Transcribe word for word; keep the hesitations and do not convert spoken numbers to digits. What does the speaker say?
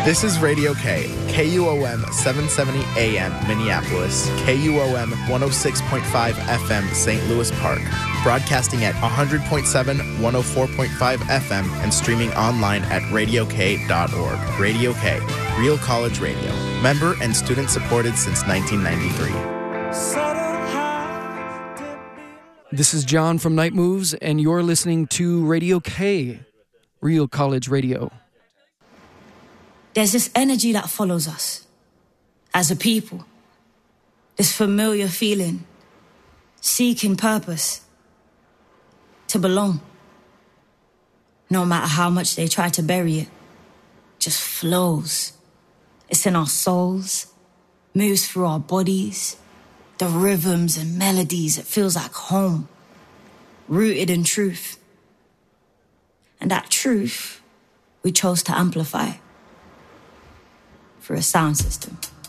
This is Radio K, K U O M seven seventy A M Minneapolis, K U O M one oh six point five F M Saint Louis Park, broadcasting at one hundred point seven, one oh four point five F M, and streaming online at radio k dot org. Radio K, Real College Radio. Member and student supported since nineteen ninety-three. This is John from Night Moves, and you're listening to Radio K, Real College Radio. There's this energy that follows us as a people. This familiar feeling, seeking purpose, to belong. No matter how much they try to bury it, just flows. It's in our souls, moves through our bodies, the rhythms and melodies. It feels like home, rooted in truth. And that truth, we chose to amplify through a sound system.